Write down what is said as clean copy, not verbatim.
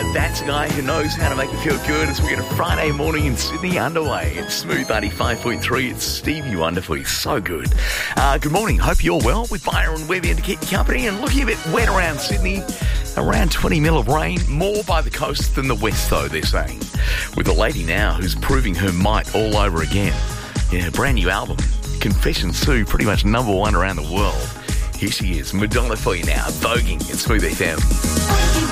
That's a guy who knows how to make you feel good as we get a Friday morning in Sydney underway. It's Smooth 95.3. It's Stevie Wonder for you. So good. Good morning. Hope you're well with Byron Webby to keep you company and looking a bit wet around Sydney. Around 20 mil of rain, more by the coast than the west, though, they're saying. With a lady now who's proving her might all over again. Yeah, a brand new album, Confession Sue, pretty much number one around the world. Here she is, Madonna for you now, voguing at Smooth FM.